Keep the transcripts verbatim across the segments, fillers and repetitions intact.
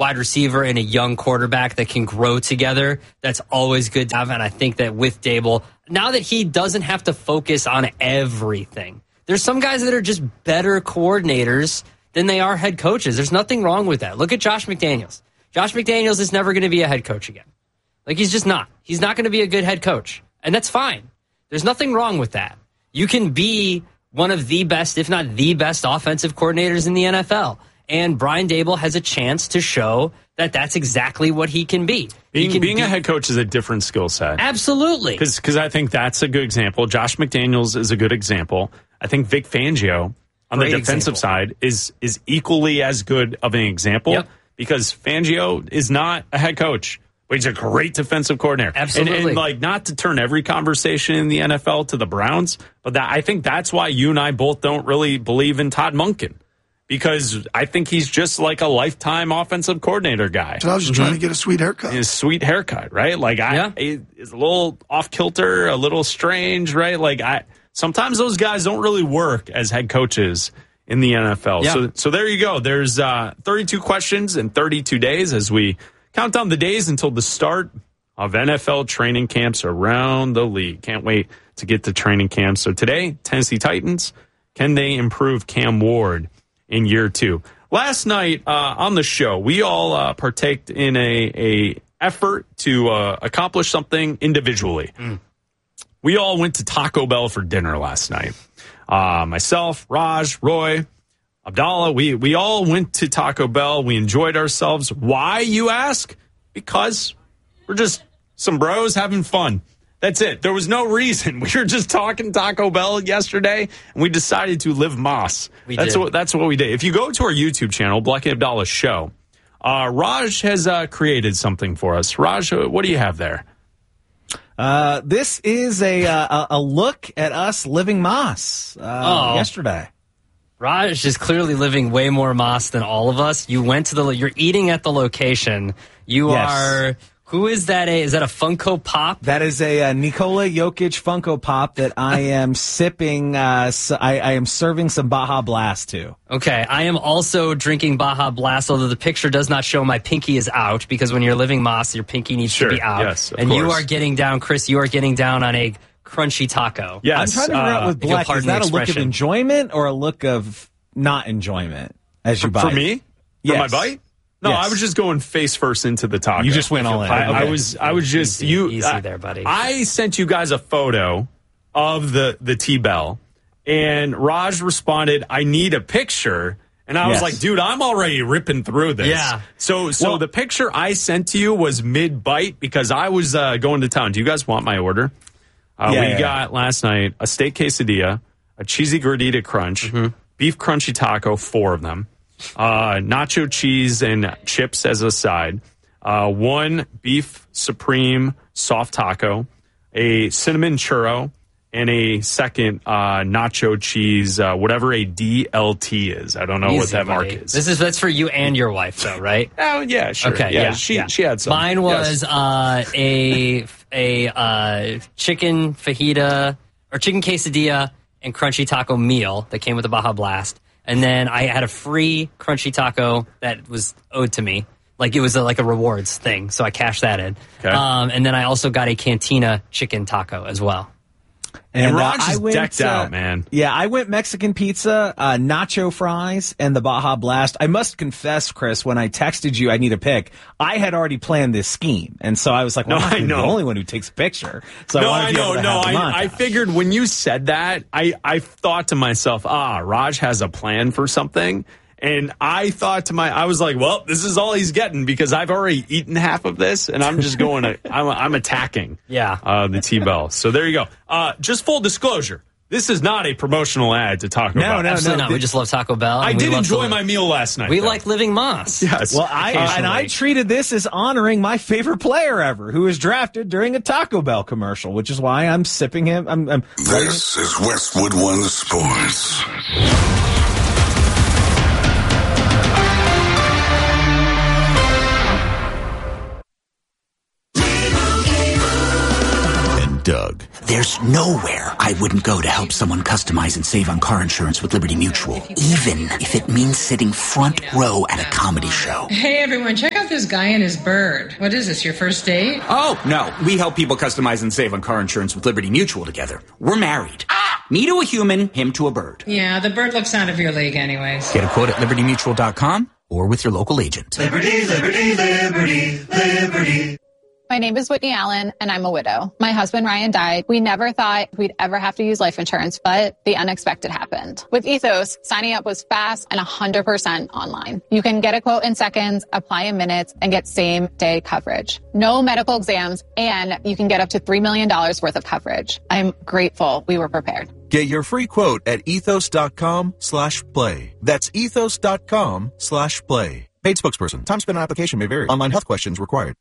wide receiver and a young quarterback that can grow together, that's always good to have. And I think that with Daboll, now that he doesn't have to focus on everything, there's some guys that are just better coordinators than they are head coaches. There's nothing wrong with that. Look at Josh McDaniels. Josh McDaniels is never going to be a head coach again. Like, he's just not. He's not going to be a good head coach. And that's fine. There's nothing wrong with that. You can be one of the best, if not the best, offensive coordinators in the N F L. And Brian Daboll has a chance to show that that's exactly what he can be. Being, he can being be, a head coach is a different skill set. Absolutely. Because I think that's a good example. Josh McDaniels is a good example. I think Vic Fangio on Great the defensive example. side is is equally as good of an example. Yep. Because Fangio is not a head coach, but he's a great defensive coordinator. Absolutely. And, and like, not to turn every conversation in the N F L to the Browns, but that, I think that's why you and I both don't really believe in Todd Monken. Because I think he's just like a lifetime offensive coordinator guy. So I was just mm-hmm. trying to get a sweet haircut. His sweet haircut, right? Like, I, yeah. it's a little off kilter, a little strange, right? Like, I sometimes those guys don't really work as head coaches in the N F L. Yeah. So, so there you go. There's uh, thirty-two questions in thirty-two days as we count down the days until the start of N F L training camps around the league. Can't wait to get to training camps. So today, Tennessee Titans, can they improve Cam Ward in year two? Last night uh, on the show, we all uh, partaked in a, a effort to uh, accomplish something individually. Mm. We all went to Taco Bell for dinner last night. Uh, myself, Raj, Roy, Abdallah, we, we all went to Taco Bell. We enjoyed ourselves. Why, you ask? Because we're just some bros having fun. That's it. There was no reason. We were just talking Taco Bell yesterday, and we decided to live Moss. We that's did. what that's what we did. If you go to our YouTube channel, Black and Abdallah Show, uh, Raj has uh, created something for us. Raj, what do you have there? Uh, this is a uh, a look at us living Moss uh, oh. yesterday. Raj is clearly living way more Moss than all of us. You went to the, you're eating at the location. You Yes. are, who is that? A, is that a Funko Pop? That is a, uh Nikola Jokic Funko Pop that I am sipping. Uh, so I, I am serving some Baja Blast to. Okay, I am also drinking Baja Blast, although the picture does not show my pinky is out, because when you're living Moss, your pinky needs Sure, to be out. yes, of and you course. are getting down, Chris, you are getting down on a crunchy taco. Yes, I'm trying to figure out uh, with if you'll Black, is pardon that the a look of expression. enjoyment or a look of not enjoyment as you For, bite? for me? For Yes. my bite? No, Yes. I was just going face first into the taco. You just went all in. I, I Okay. was I was just Easy, you easy I, there, buddy. I sent you guys a photo of the the T-Bell, and Raj responded, "I need a picture." And I was Yes. like, "Dude, I'm already ripping through this." Yeah. So so Well- the picture I sent to you was mid bite because I was uh, going to town. Do you guys want my order? Uh, Yeah, we yeah, got last night a steak quesadilla, a cheesy gordita crunch, beef crunchy taco, four of them, uh, nacho cheese and chips as a side, uh, one beef supreme soft taco, a cinnamon churro, and a second uh, nacho cheese, uh, whatever a D L T is. I don't know what Easy, that mark buddy. is. This is that's for you and your wife, though, right? Oh yeah, sure. Okay, yeah, yeah, she yeah. she had some. Mine was Yes. uh, a a uh, chicken fajita or chicken quesadilla and crunchy taco meal that came with the Baja Blast, and then I had a free crunchy taco that was owed to me. Like, it was a, like a rewards thing, so I cashed that in. Okay. Um, and then I also got a Cantina chicken taco as well. And uh, Raj I is went, decked uh, out, man. Yeah, I went Mexican pizza, uh, nacho fries, and the Baja Blast. I must confess, Chris, when I texted you I need a pic, I had already planned this scheme. And so I was like, well, No, I'm not I gonna be know. the only one who takes a picture. So I No, wanted I to be able know, to no, have the I, I montage. figured when you said that, I, I thought to myself, ah, Raj has a plan for something. And I thought to my, I was like, well, this is all he's getting because I've already eaten half of this and I'm just going to, I'm, I'm attacking Yeah. uh, the T-Bell. So there you go. Uh, just full disclosure. This is not a promotional ad to Taco No, Bell. no, Absolutely not. We just love Taco Bell. I and we did love to enjoy live- my meal last night. We though. like living Moss. Yes. Well, I and I Occasionally. treated this as honoring my favorite player ever, who was drafted during a Taco Bell commercial, which is why I'm sipping him. I'm, I'm This is Westwood One Sports. And Doug Doug. There's nowhere I wouldn't go to help someone customize and save on car insurance with Liberty Mutual, even if it means sitting front row at a comedy show. Hey everyone, check out this guy and his bird. What is this, your first date? Oh, no. We help people customize and save on car insurance with Liberty Mutual together. We're married. Ah! Me to a human, him to a bird. Yeah, the bird looks out of your league anyways. Get a quote at liberty mutual dot com or with your local agent. Liberty, liberty, liberty, liberty. My name is Whitney Allen, and I'm a widow. My husband, Ryan, died. We never thought we'd ever have to use life insurance, but the unexpected happened. With Ethos, signing up was fast and one hundred percent online. You can get a quote in seconds, apply in minutes, and get same-day coverage. No medical exams, and you can get up to three million dollars worth of coverage. I'm grateful we were prepared. Get your free quote at ethos.com slash play. That's ethos.com slash play. Paid spokesperson. Time spent on application may vary. Online health questions required.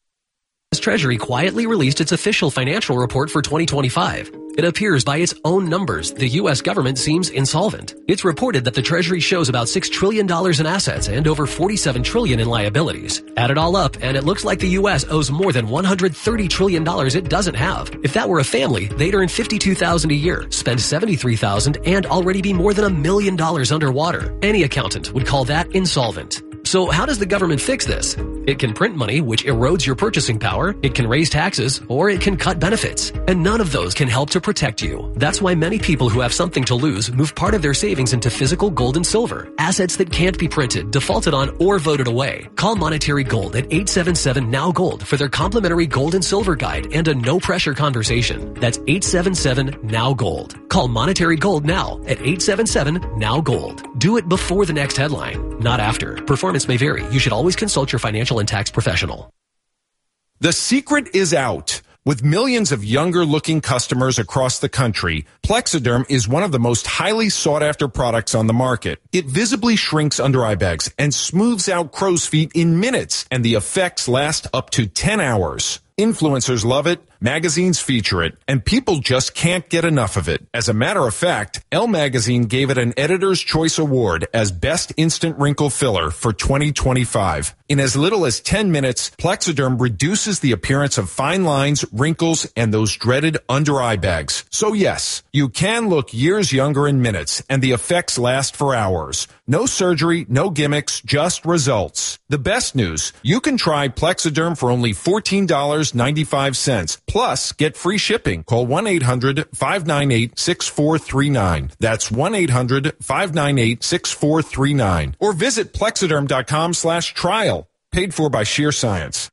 Treasury quietly released its official financial report for twenty twenty-five. It appears by its own numbers the U S government seems insolvent. It's reported that the Treasury shows about six trillion dollars in assets and over forty-seven trillion dollars in liabilities. Add it all up, and it looks like the U S owes more than one hundred thirty trillion dollars it doesn't have. If that were a family, they'd earn fifty-two thousand dollars a year, spend seventy-three thousand dollars, and already be more than a million dollars underwater. Any accountant would call that insolvent. So how does the government fix this? It can print money, which erodes your purchasing power, it can raise taxes, or it can cut benefits. And none of those can help to protect you. That's why many people who have something to lose move part of their savings into physical gold and silver, assets that can't be printed, defaulted on, or voted away. Call Monetary Gold at eight seven seven N O W Gold for their complimentary gold and silver guide and a no-pressure conversation. That's eight seven seven N O W Gold. Call Monetary Gold now at eight seven seven N O W Gold. Do it before the next headline, not after. Performance may vary. You should always consult your financial and tax professional. The secret is out. With millions of younger-looking customers across the country, Plexiderm is one of the most highly sought-after products on the market. It visibly shrinks under eye bags and smooths out crow's feet in minutes, and the effects last up to ten hours. Influencers love it, magazines feature it, and people just can't get enough of it. As a matter of fact, Elle Magazine gave it an Editor's Choice Award as Best Instant Wrinkle Filler for twenty twenty-five. In as little as ten minutes, Plexiderm reduces the appearance of fine lines, wrinkles, and those dreaded under-eye bags. So yes, you can look years younger in minutes, and the effects last for hours. No surgery, no gimmicks, just results. The best news, you can try Plexiderm for only fourteen dollars and ninety-five cents. Plus, get free shipping. Call one eight hundred five nine eight six four three nine. That's one eight hundred five nine eight six four three nine. Or visit plexiderm.com slash trial. Paid for by Sheer Science.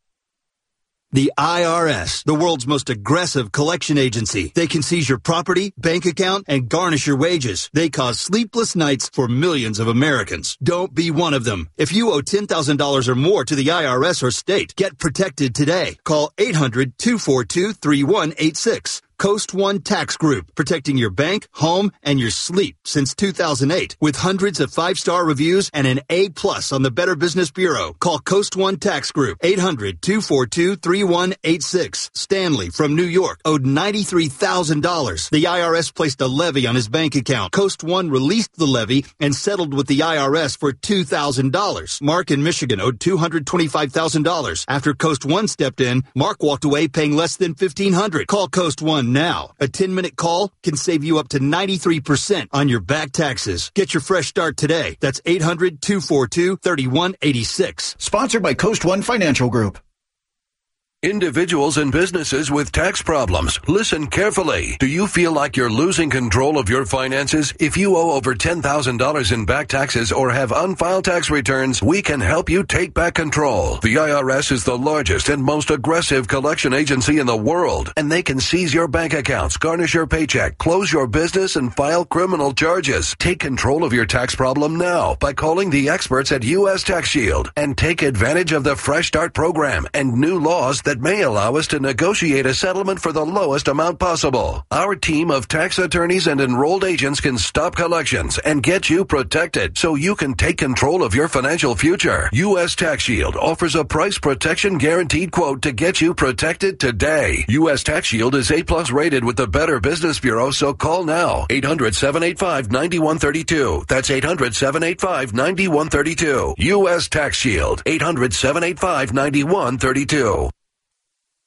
The I R S, the world's most aggressive collection agency. They can seize your property, bank account, and garnish your wages. They cause sleepless nights for millions of Americans. Don't be one of them. If you owe ten thousand dollars or more to the I R S or state, get protected today. Call eight hundred two four two three one eight six. Coast One Tax Group, protecting your bank, home, and your sleep since two thousand eight. With hundreds of five-star reviews and an A plus on the Better Business Bureau. Call Coast One Tax Group, eight hundred two four two three one eight six. Stanley from New York owed ninety-three thousand dollars. The I R S placed a levy on his bank account. Coast One released the levy and settled with the I R S for two thousand dollars. Mark in Michigan owed two hundred twenty-five thousand dollars. After Coast One stepped in, Mark walked away paying less than fifteen hundred dollars. Call Coast One now. A ten-minute call can save you up to ninety-three percent on your back taxes. Get your fresh start today. That's eight hundred two four two three one eight six. Sponsored by Coast One Financial Group. Individuals and businesses with tax problems, listen carefully. Do you feel like you're losing control of your finances? If you owe over ten thousand dollars in back taxes or have unfiled tax returns, we can help you take back control. The I R S is the largest and most aggressive collection agency in the world, and they can seize your bank accounts, garnish your paycheck, close your business, and file criminal charges. Take control of your tax problem now by calling the experts at U S Tax Shield and take advantage of the Fresh Start program and new laws that may allow us to negotiate a settlement for the lowest amount possible. Our team of tax attorneys and enrolled agents can stop collections and get you protected so you can take control of your financial future. U S Tax Shield offers a price protection guaranteed quote to get you protected today. U S Tax Shield is A plus rated with the Better Business Bureau, so call now. eight hundred seven eight five nine one three two. That's eight hundred seven eight five nine one three two. U S Tax Shield. eight hundred seven eight five nine one three two.